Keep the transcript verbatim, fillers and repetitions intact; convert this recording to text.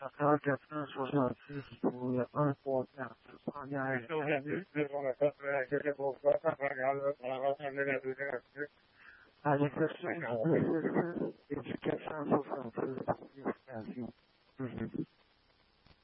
Chacun quatre soixante-six pour le un trois quatre. Première. À l'exception de éducation